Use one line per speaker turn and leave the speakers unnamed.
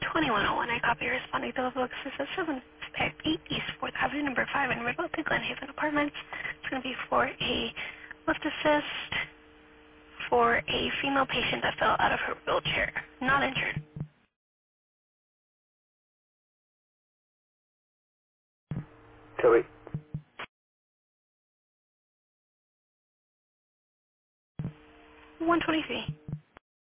2101, I copy responding to level assist at 7 East 4th Avenue, number 5 in River to Glenhaven Apartments. It's going to be for a lift assist for a female patient that fell out of her wheelchair. Not injured.
Sorry.
123.